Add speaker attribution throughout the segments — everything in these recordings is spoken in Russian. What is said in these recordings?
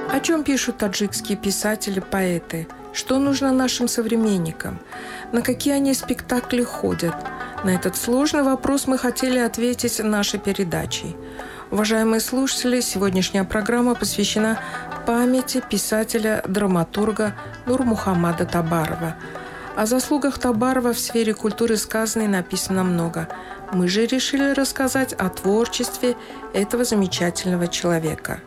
Speaker 1: О чем пишут таджикские писатели, поэты? Что нужно нашим современникам? На какие они спектакли ходят? На этот сложный вопрос мы хотели ответить нашей передачей. Уважаемые слушатели, сегодняшняя программа посвящена памяти писателя-драматурга Нурмухамада Табарова. О заслугах Табарова в сфере культуры сказано и написано много. Мы же решили рассказать о творчестве этого замечательного человека.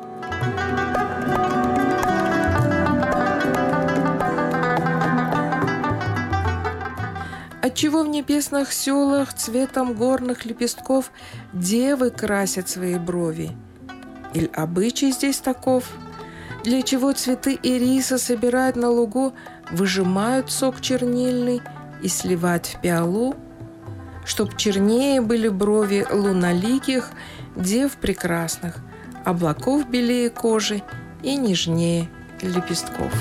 Speaker 1: Отчего в небесных селах цветом горных лепестков девы красят свои брови? Иль обычай здесь таков? Для чего цветы ириса собирают на лугу, выжимают сок чернильный и сливают в пиалу? Чтоб чернее были брови луноликих дев прекрасных, облаков белее кожи и нежнее лепестков.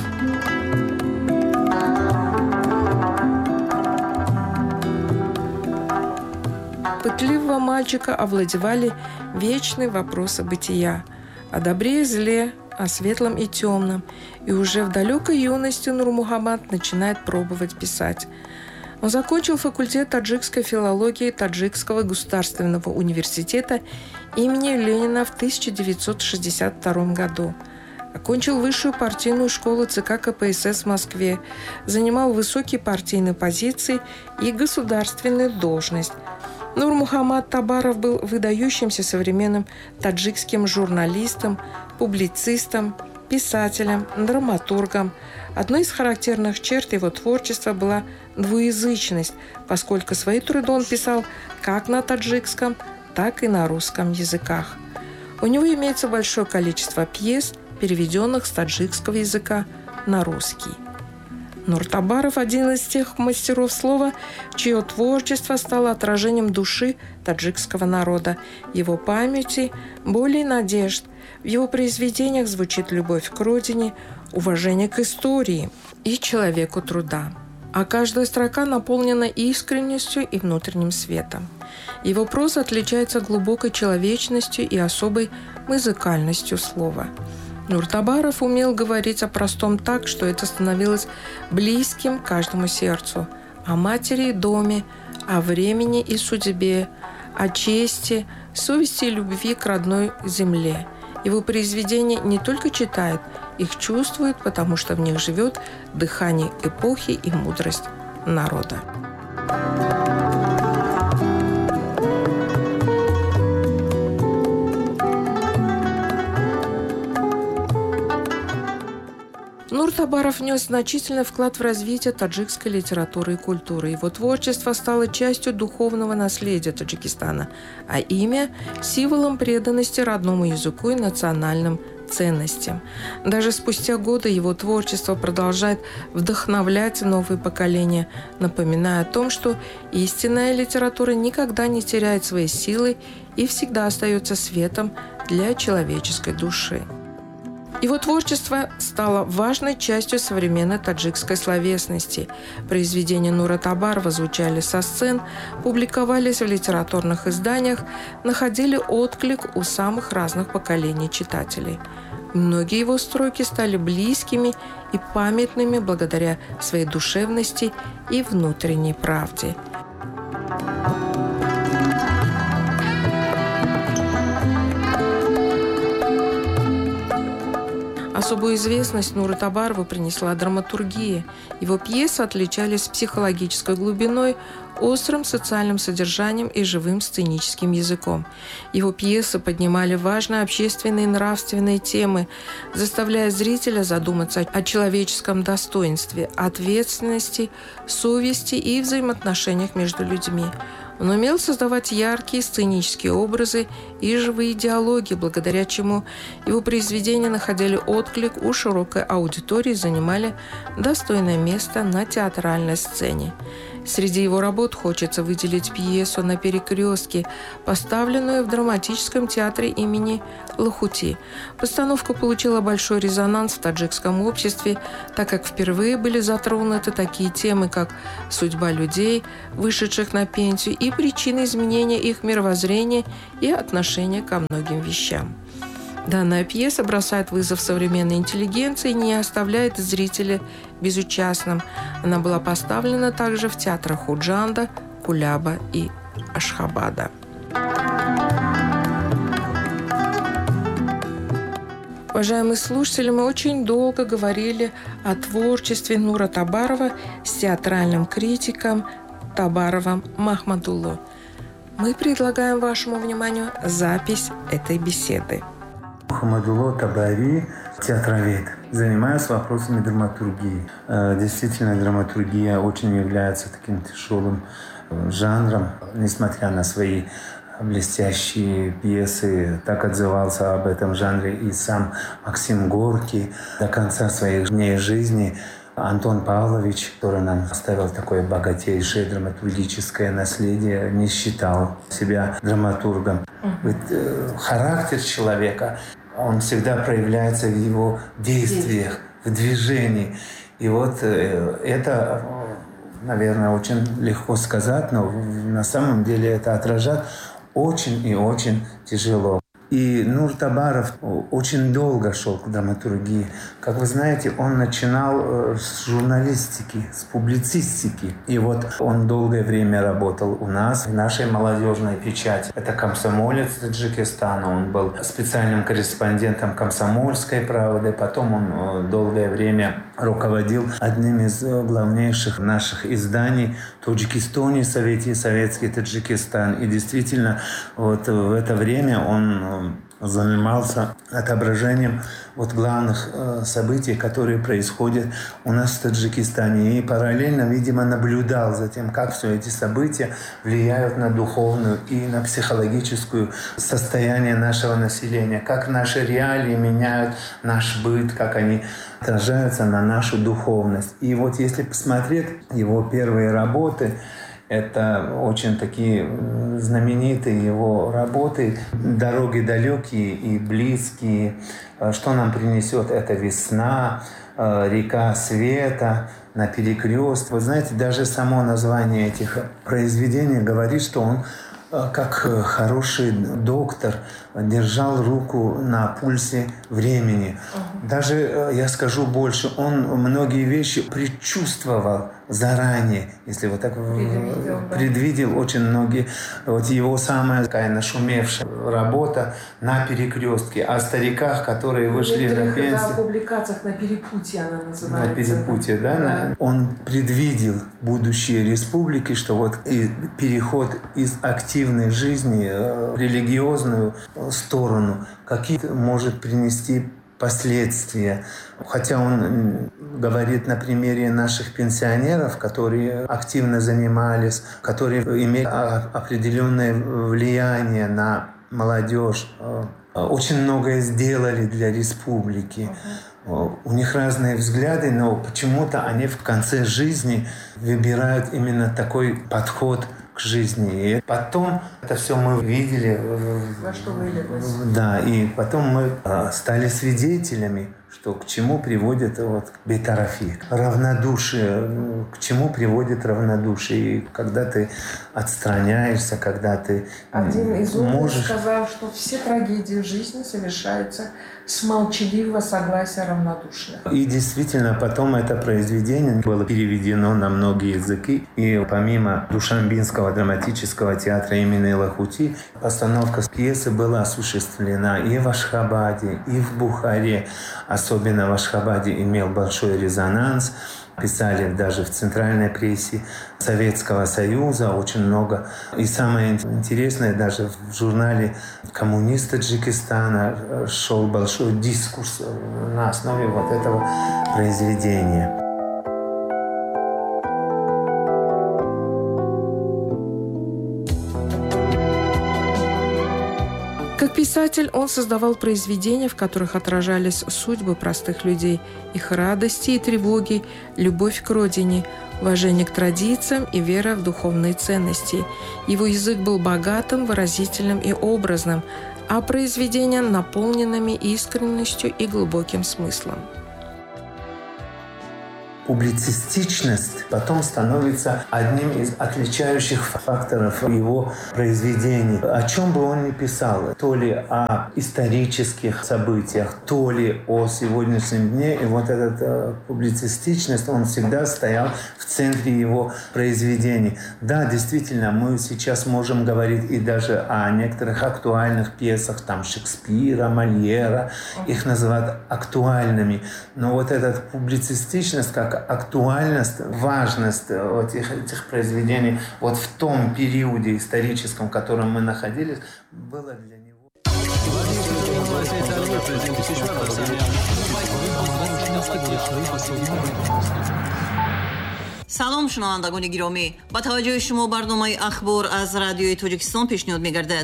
Speaker 1: Пытливого мальчика овладевали вечные вопросы бытия, о добре и зле, о светлом и темном, и уже в далекой юности Нурмухамад начинает пробовать писать. Он закончил факультет таджикской филологии Таджикского государственного университета имени Ленина в 1962 году. Окончил высшую партийную школу ЦК КПСС в Москве, занимал высокие партийные позиции и государственную должность. Нурмухамад Табаров был выдающимся современным таджикским журналистом, публицистом, писателем, драматургом. Одной из характерных черт его творчества была двуязычность, поскольку свои труды он писал как на таджикском, так и на русском языках. У него имеется большое количество пьес, переведенных с таджикского языка на русский. Нур Табаров – один из тех мастеров слова, чье творчество стало отражением души таджикского народа, его памяти, боли и надежд. В его произведениях звучит любовь к родине, уважение к истории и человеку труда. А каждая строка наполнена искренностью и внутренним светом. Его проза отличается глубокой человечностью и особой музыкальностью слова. Нур Табаров умел говорить о простом так, что это становилось близким каждому сердцу. О матери и доме, о времени и судьбе, о чести, совести и любви к родной земле. Его произведения не только читают, их чувствуют, потому что в них живет дыхание эпохи и мудрость народа. Нур Табаров внес значительный вклад в развитие таджикской литературы и культуры. Его творчество стало частью духовного наследия Таджикистана, а имя – символом преданности родному языку и национальным ценностям. Даже спустя годы его творчество продолжает вдохновлять новые поколения, напоминая о том, что истинная литература никогда не теряет своей силы и всегда остается светом для человеческой души. Его творчество стало важной частью современной таджикской словесности. Произведения Нура Табарова звучали со сцен, публиковались в литературных изданиях, находили отклик у самых разных поколений читателей. Многие его строки стали близкими и памятными благодаря своей душевности и внутренней правде. Особую известность Нуру Табарову принесла драматургия. Его пьесы отличались психологической глубиной, острым социальным содержанием и живым сценическим языком. Его пьесы поднимали важные общественные и нравственные темы, заставляя зрителя задуматься о человеческом достоинстве, ответственности, совести и взаимоотношениях между людьми. Он умел создавать яркие сценические образы и живые диалоги, благодаря чему его произведения находили отклик у широкой аудитории и занимали достойное место на театральной сцене. Среди его работ хочется выделить пьесу «На перекрестке», поставленную в драматическом театре имени Лохути. Постановка получила большой резонанс в таджикском обществе, так как впервые были затронуты такие темы, как судьба людей, вышедших на пенсию, и причины изменения их мировоззрения и отношения ко многим вещам. Данная пьеса бросает вызов современной интеллигенции и не оставляет зрителя безучастным. Она была поставлена также в театрах Худжанда, Куляба и Ашхабада. Уважаемые слушатели, мы очень долго говорили о творчестве Нура Табарова с театральным критиком Табаровым Махмадулло. Мы предлагаем вашему вниманию запись этой беседы.
Speaker 2: Махмадулло Табари, театровед, занимаюсь вопросами драматургии. Действительно, драматургия очень является таким тяжелым жанром, несмотря на свои блестящие пьесы. Так отзывался об этом жанре и сам Максим Горький. До конца своих дней жизни Антон Павлович, который нам оставил такое богатейшее драматургическое наследие, не считал себя драматургом. Ведь характер человека, он всегда проявляется в его действиях, в движении. И вот это, наверное, очень легко сказать, но на самом деле это отражает очень и очень тяжело. И Нур Табаров очень долго шел к драматургии. Как вы знаете, он начинал с журналистики, с публицистики. И вот он долгое время работал у нас, в нашей молодежной печати. Это «Комсомолец» Таджикистана. Он был специальным корреспондентом «Комсомольской правды». Потом он долгое время руководил одним из главнейших наших изданий «Таджикистоне», Советский Таджикистан. И действительно, вот в это время он занимался отображением главных событий, которые происходят у нас в Таджикистане. И параллельно, видимо, наблюдал за тем, как все эти события влияют на духовную и на психологическое состояние нашего населения, как наши реалии меняют наш быт, как они отражаются на нашу духовность. И вот если посмотреть его первые работы, это очень такие знаменитые его работы, «Дороги далекие и близкие», «Что нам принесет эта весна», «Река света», «На перекрестке». Вы знаете, даже само название этих произведений говорит, что он, как хороший доктор, держал руку на пульсе времени. Даже, я скажу больше, он многие вещи предчувствовал заранее, если вот так предвидел очень многие. Вот его самая такая нашумевшая работа «На перекрестке», о стариках, которые вышли на пенсию.
Speaker 1: В публикациях «На перепутье» она называется.
Speaker 2: На перепутье, да? Он предвидел будущее республики, что вот и переход из активной жизни в религиозную сторону, какие может принести последствия. Хотя он говорит на примере наших пенсионеров, которые активно занимались, которые имели определенное влияние на молодежь, очень многое сделали для республики. У них разные взгляды, но почему-то они в конце жизни выбирают именно такой подход к жизни. И потом это все мы видели.
Speaker 1: Во что вылилось.
Speaker 2: Да, и потом мы стали свидетелями, что к чему приводит бейтарафи. Равнодушие. К чему приводит равнодушие. И когда ты отстраняешься, когда ты
Speaker 1: Один из
Speaker 2: можешь...
Speaker 1: сказал, что все трагедии в жизни совершаются с молчаливого согласия равнодушных.
Speaker 2: И действительно, потом это произведение было переведено на многие языки. И помимо Душанбинского драматического театра имени Лахути, постановка пьесы была осуществлена и в Ашхабаде, и в Бухаре. Особенно в Ашхабаде имел большой резонанс. Писали даже в центральной прессе Советского Союза очень много. И самое интересное, даже в журнале «Коммунист Таджикистана» шел большой дискурс на основе этого произведения.
Speaker 1: Как писатель он создавал произведения, в которых отражались судьбы простых людей, их радости и тревоги, любовь к родине, уважение к традициям и вера в духовные ценности. Его язык был богатым, выразительным и образным, а произведения наполненными искренностью и глубоким смыслом.
Speaker 2: публицистичность потом становится одним из отличающих факторов его произведений. О чем бы он ни писал, то ли о исторических событиях, то ли о сегодняшнем дне, и вот эта публицистичность, он всегда стоял в центре его произведений. Да, действительно, мы сейчас можем говорить и даже о некоторых актуальных пьесах, там Шекспира, Мольера, их называют актуальными. Но вот эта публицистичность, как актуальность, важность этих произведений вот в том периоде историческом, в котором мы находились, было для него.
Speaker 3: سلام شنوندگان گرامی، با توجه شما برنامه اخبار از رادیوی تاجیکستان پیشنهاد می‌گردد.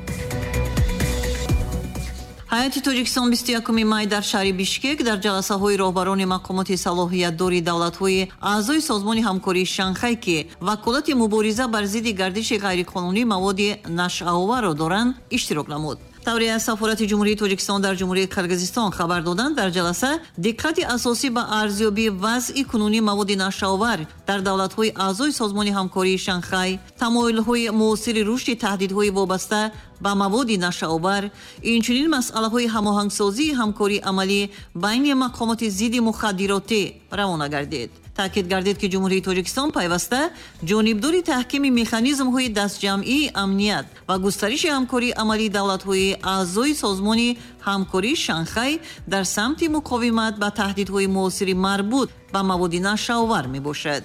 Speaker 3: ҳайати тоҷикистон 21 май дар шаҳри бишкек дар ҷаласаҳои роҳбарони мақомоти салоҳиятдори давлатҳои аъзои созмони ҳамкории шанхай ки ваколати мубориза бар зидди гардиши ғайриқонунии маводи нашъаоварро доранд иштирок намуд. тавре аз сафорати ҷумҳурии тоҷикистон дар ҷумҳурии Қирғизистон хабар доданд, дар ҷаласа диққати асосӣ ба арзёбии вазъи кунунии маводи нашъаовар дар давлатҳои аъзои созмони ҳамкории шанхай, тамоилҳои муосири рушди таҳдидҳои вобаста ба маводи нашъаовар, инчунин масъалаҳои ҳамоҳангсозии ҳамкории амалӣ байни мақомоти зидди мухаддиротӣ равона гардид. таъкид гардид ки ҷумҳурии тоҷикистон пайваста ҷонибдори таҳкими механизмҳои дастҷамъии амният ва густариши ҳамкории амалии давлатҳои аъзои созмони ҳамкории шанхай дар самти муқовимат ба таҳдидҳои муосири марбут ба маводи нашъаовар мебошад.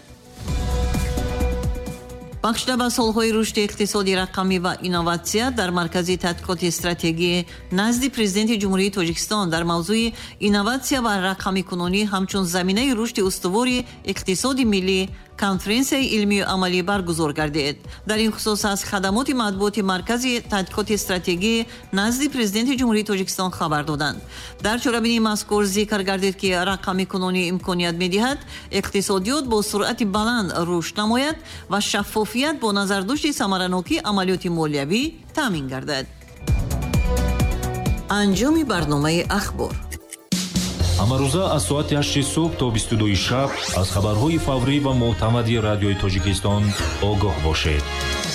Speaker 3: бахшида ба солҳои рушди иқтисоди рақамӣ ва инноватсия дар маркази тадқиқоти стратегӣ назди президенти ҷумҳурии тоҷикистон дар мавзӯи инноватсия ва рақамикунонӣ ҳамчун заминаи рушди устувори иқтисоди миллӣ конференсияи илмию амалӣ баргузор гардид. дар ин хусус аз хадамоти матбуоти маркази тадқиқоти стратегӣ назди президенти ҷумҳурии тоҷикистон хабар доданд. дар чорабини мазкур зикр гардид ки рақамикунонӣ имконият медиҳад иқтисодиёт бо суръати баланд рушд намояд ва шаффофият бо назардошти самаранокии амалиёти молиявӣ таъмин гардад. анҷоми барномаи ахбор.
Speaker 4: ҳамарӯза аз соати 8 субҳ то 22 шаб аз хабарҳои фаврӣ ва мӯътамади радиои Тоҷикистон огоҳ бошед.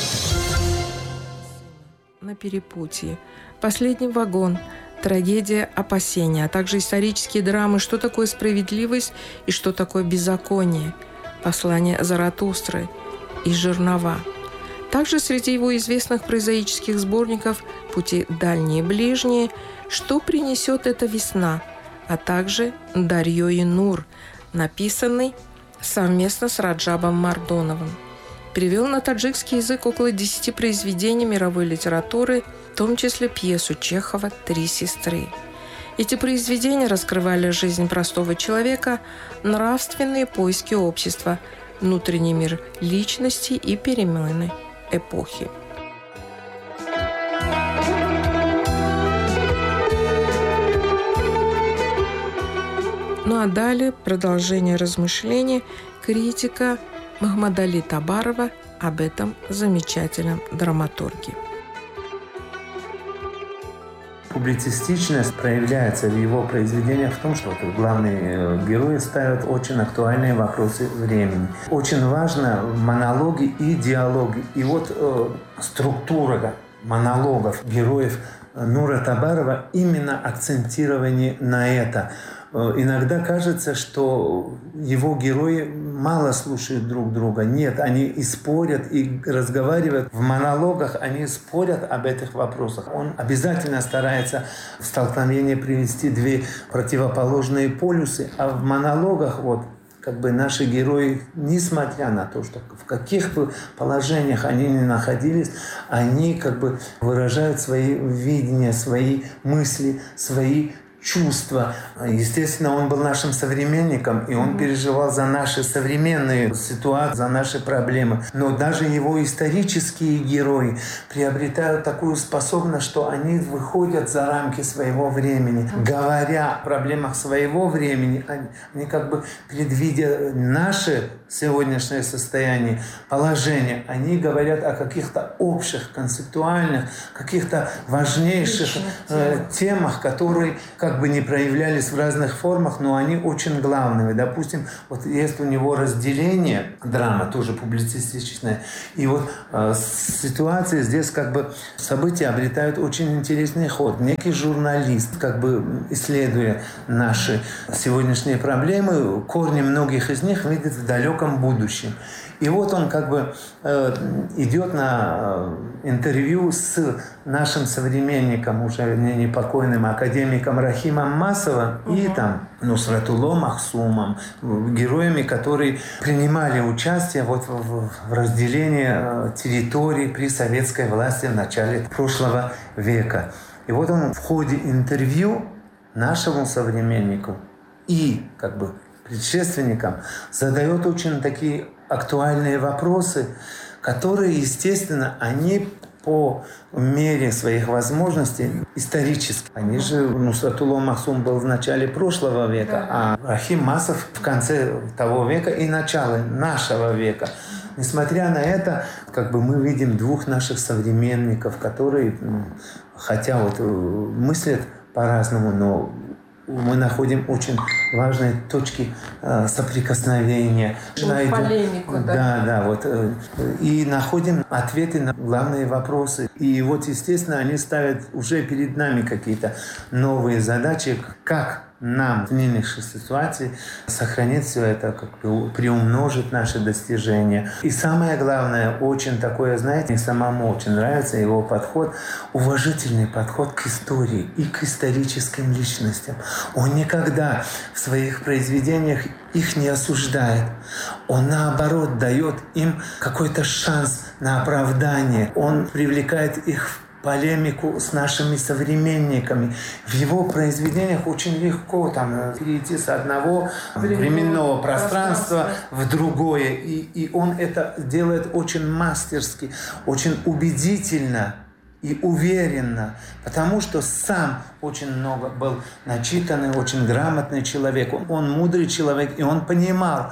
Speaker 1: На перепутье. Последний вагон. Трагедия опасения, а также исторические драмы «Что такое справедливость» и «Что такое беззаконие». Послание Заратустры и Жернова. Также среди его известных прозаических сборников «Пути дальние и ближние», «Что принесет эта весна», а также «Дарьё и Нур», написанный совместно с Раджабом Мардоновым. Перевел на таджикский язык около 10 произведений мировой литературы, в том числе пьесу Чехова «Три сестры». Эти произведения раскрывали жизнь простого человека, нравственные поиски общества, внутренний мир личности и перемены эпохи. Ну а далее продолжение размышлений критика Махмадали Табарова об этом замечательном драматурге.
Speaker 2: Публицистичность проявляется в его произведениях в том, что главные герои ставят очень актуальные вопросы времени. Очень важно монологи и диалоги. И вот структура монологов героев Нура Табарова именно акцентирование на это. Иногда кажется, что его герои мало слушают друг друга. Нет, они и спорят, и разговаривают. В монологах они спорят об этих вопросах. Он обязательно старается в столкновение привести две противоположные полюсы, а в монологах наши герои, несмотря на то, что в каких бы положениях они ни находились, они выражают свои видения, свои мысли, свои чувства. Естественно, он был нашим современником, и он переживал за наши современные ситуации, за наши проблемы. Но даже его исторические герои приобретают такую способность, что они выходят за рамки своего времени. Говоря о проблемах своего времени, они предвидя наше сегодняшнее состояние, положение, они говорят о каких-то общих, концептуальных, каких-то важнейших темах, которые как бы не проявлялись в разных формах, но они очень главные. Допустим, вот есть у него разделение, драма тоже публицистичная, и вот ситуации здесь как бы события обретают очень интересный ход. Некий журналист, как бы исследуя наши сегодняшние проблемы, корни многих из них видит в далеком будущем. И вот он как бы идет на интервью с нашим современником, уже не покойным академиком Рахимом Масовым и там Нусратулло Махсумом, героями, которые принимали участие вот в разделении территорий при советской власти в начале прошлого века. И вот он в ходе интервью нашему современнику и как бы предшественникам задает очень такие актуальные вопросы, которые, естественно, они по мере своих возможностей исторически. Они же, Нусратулло Махсум был в начале прошлого века, а Рахим Масов в конце того века и начало нашего века. Несмотря на это, как бы мы видим двух наших современников, которые, хотя вот мыслят по-разному, но мы находим очень важные точки соприкосновения.
Speaker 1: Полемику, да.
Speaker 2: Да, вот. И находим ответы на главные вопросы. И вот, естественно, они ставят уже перед нами какие-то новые задачи, как нам в нынешней ситуации сохранить все это, как бы приумножить наши достижения. И самое главное, очень такое, знаете, мне самому очень нравится его подход, уважительный подход к истории и к историческим личностям. Он никогда в своих произведениях их не осуждает. Он, наоборот, дает им какой-то шанс на оправдание. Он привлекает их в полемику с нашими современниками. В его произведениях очень легко там перейти с одного временного пространства в другое. И он это делает очень мастерски, очень убедительно и уверенно, потому что сам очень много был начитанный, очень грамотный человек. Он мудрый человек, и он понимал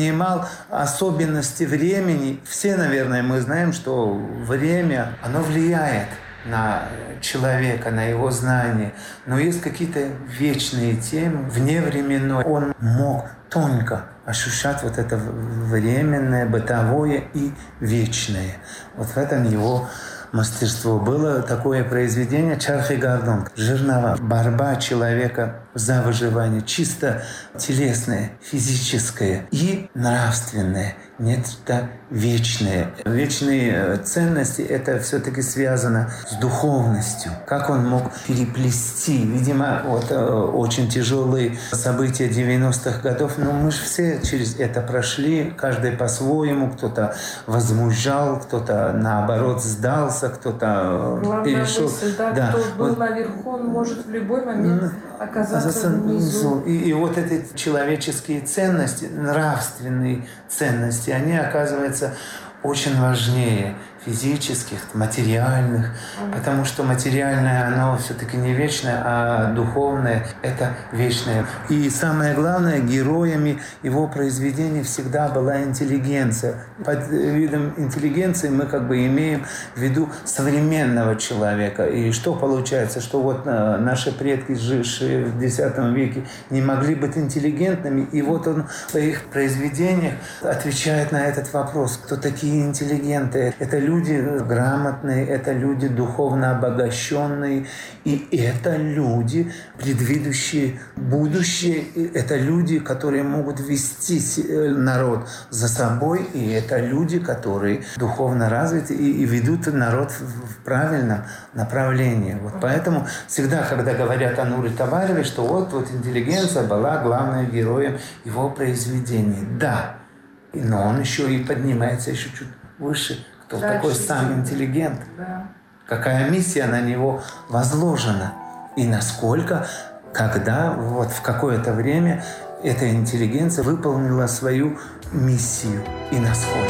Speaker 2: особенности времени. Все, наверное, мы знаем, что время, оно влияет на человека, на его знания. Но есть какие-то вечные темы, вневременные. Он мог тонко ощущать вот это временное, бытовое и вечное. Вот в этом его мастерство. Было такое произведение «Чарх и Гордон». Жернова. Борьба человека за выживание. Чисто телесное, физическое и нравственное. Нечто вечное. Вечные ценности – это все-таки связано с духовностью. Как он мог переплести? Видимо, вот очень тяжелые события 90-х годов, но мы же все через это прошли, каждый по-своему. Кто-то возмужал, кто-то, наоборот, сдался, кто-то перешел.
Speaker 1: Мысль, да, кто был наверху, он может в любой момент оказаться внизу.
Speaker 2: И вот эти человеческие ценности, нравственные ценности, они, оказывается, очень важнее физических, материальных, потому что материальное, оно все-таки не вечное, а духовное – это вечное. И самое главное, героями его произведений всегда была интеллигенция. Под видом интеллигенции мы как бы имеем в виду современного человека. И что получается? Что вот наши предки, жившие в X веке, не могли быть интеллигентными, и вот он в своих произведениях отвечает на этот вопрос. Кто такие интеллигенты? Это люди грамотные, это люди духовно обогащенные, и это люди, предвидящие будущее, это люди, которые могут вести народ за собой, и это люди, которые духовно развиты и ведут народ в правильном направлении. Вот поэтому всегда, когда говорят о Нуре Табарове, что вот интеллигенция была главным героем его произведений. Да, но он еще и поднимается еще чуть выше. Кто такой сам интеллигент?
Speaker 1: Да.
Speaker 2: Какая миссия на него возложена? И насколько, когда, вот в какое-то время эта интеллигенция выполнила свою миссию? И насколько?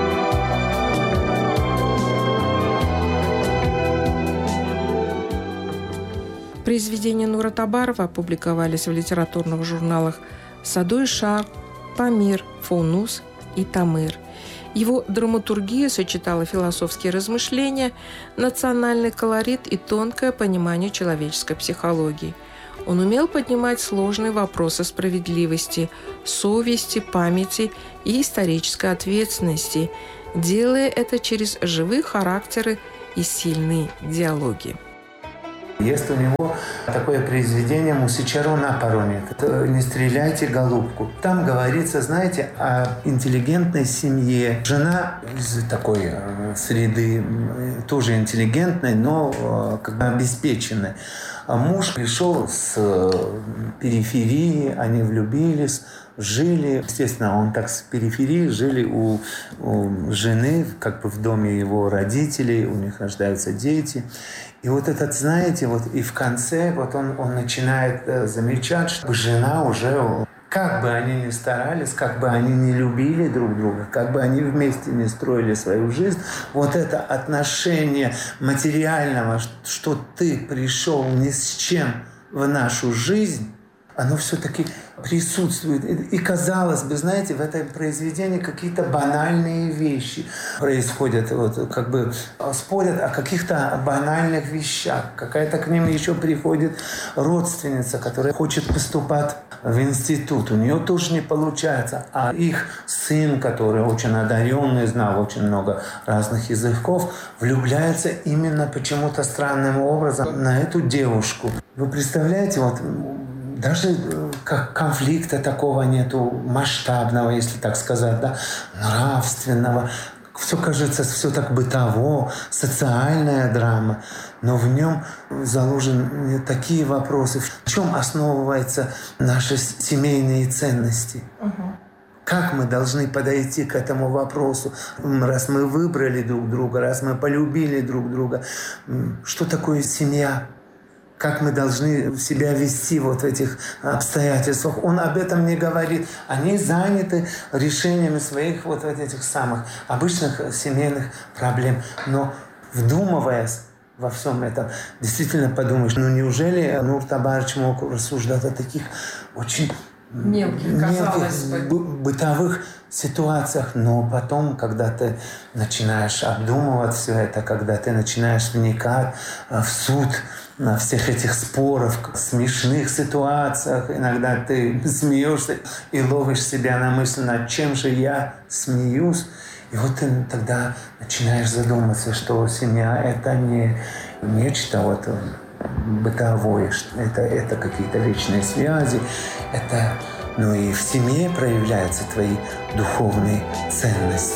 Speaker 1: Произведения Нура Табарова опубликовались в литературных журналах «Садой Шар», «Памир», «Фаунус» и «Тамыр». Его драматургия сочетала философские размышления, национальный колорит и тонкое понимание человеческой психологии. Он умел поднимать сложные вопросы справедливости, совести, памяти и исторической ответственности, делая это через живые характеры и сильные диалоги.
Speaker 2: Есть у него такое произведение «Мусичару на пароме». «Не стреляйте, голубку». Там говорится, знаете, о интеллигентной семье. Жена из такой среды, тоже интеллигентной, но как бы обеспеченной. А муж пришел с периферии, они влюбились, жили. Естественно, он так с периферии, жили у жены, как бы в доме его родителей, у них рождаются дети. И вот этот, знаете, вот и в конце вот он начинает замечать, что жена уже, как бы они ни старались, как бы они не любили друг друга, как бы они вместе не строили свою жизнь, вот это отношение материального, что ты пришел ни с чем в нашу жизнь, оно все-таки присутствует. И казалось бы, знаете, в этом произведении какие-то банальные вещи происходят. Вот, как бы спорят о каких-то банальных вещах. Какая-то к ним еще приходит родственница, которая хочет поступать в институт. У нее тоже не получается. А их сын, который очень одаренный, знал очень много разных языков, влюбляется именно почему-то странным образом на эту девушку. Вы представляете, вот даже как конфликта такого нету, масштабного, если так сказать, да, нравственного. Все кажется, все так бытово, социальная драма, но в нем заложены такие вопросы. В чем основываются наши семейные ценности? Как мы должны подойти к этому вопросу, раз мы выбрали друг друга, раз мы полюбили друг друга? Что такое семья? Как мы должны себя вести вот в этих обстоятельствах. Он об этом не говорит. Они заняты решениями своих вот этих самых обычных семейных проблем. Но вдумываясь во всем этом, действительно подумаешь, ну неужели Нур Табарович мог рассуждать о таких очень мелких бытовых ситуациях, но потом, когда ты начинаешь обдумывать все это, когда ты начинаешь вникать в суть на всех этих споров, смешных ситуациях, иногда ты смеешься и ловишь себя на мысли, над чем же я смеюсь. И вот ты тогда начинаешь задуматься, что семья – это не нечто вот бытовое, это какие-то личные связи, это, ну и в семье проявляются твои духовные ценности.